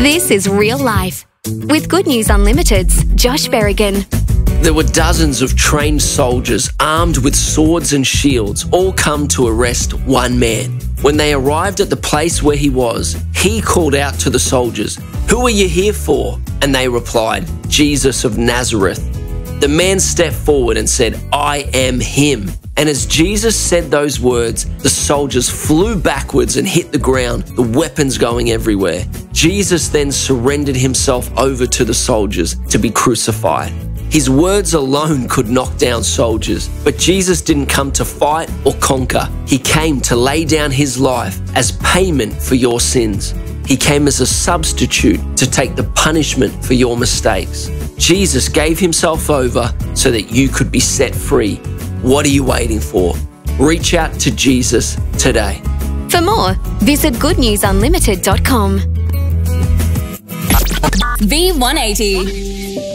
This is real life. With Good News Unlimited's Josh Berrigan. There were dozens of trained soldiers armed with swords and shields all come to arrest one man. When they arrived at the place where he was, he called out to the soldiers, "Who are you here for?" And they replied, "Jesus of Nazareth." The man stepped forward and said, "I am him." And as Jesus said those words, the soldiers flew backwards and hit the ground, the weapons going everywhere. Jesus then surrendered himself over to the soldiers to be crucified. His words alone could knock down soldiers, but Jesus didn't come to fight or conquer. He came to lay down his life as payment for your sins. He came as a substitute to take the punishment for your mistakes. Jesus gave himself over so that you could be set free. What are you waiting for? Reach out to Jesus today. For more, visit goodnewsunlimited.com. V180.